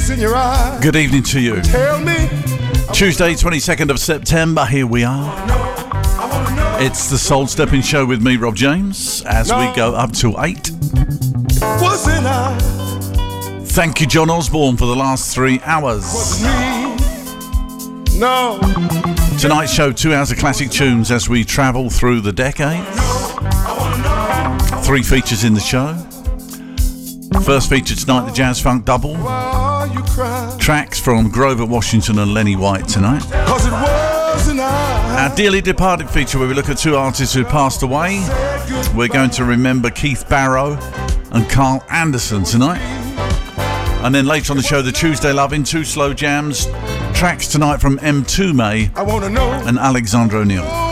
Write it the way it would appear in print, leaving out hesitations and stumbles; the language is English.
gaze in your eyes. Good evening to you. Tell me. Tuesday, 22nd of September, here we are. It's the Soul Stepping Show with me, Rob James, as we go up till 8. Wasn't I? Thank you, John Osborne, for the last 3 hours. Wasn't me. No. Tonight's show, 2 hours of classic tunes as we travel through the decades. 3 features in the show. First feature tonight, the Jazz Funk Double. Tracks from Grover Washington and Lenny White tonight. Our dearly departed feature, where we look at 2 artists who passed away. We're going to remember Keith Barrow and Carl Anderson tonight. And then later on the show, the Tuesday Lovin', 2 slow jams. Tracks tonight from M2 May and Alexander O'Neal.